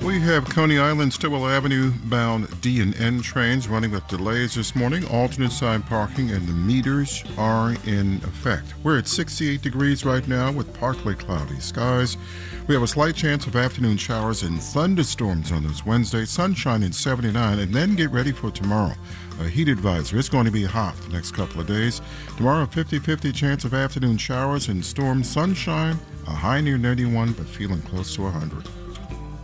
We have Coney Island, Stillwell Avenue bound D and N trains running with delays this morning. Alternate side parking and the meters are in effect. We're at 68 degrees right now with partly cloudy skies. We have a slight chance of afternoon showers and thunderstorms on this Wednesday. Sunshine in 79, and then get ready for tomorrow. A heat advisory. It's going to be hot the next couple of days. Tomorrow, 50-50 chance of afternoon showers and storms. Sunshine, a high near 91, but feeling close to 100.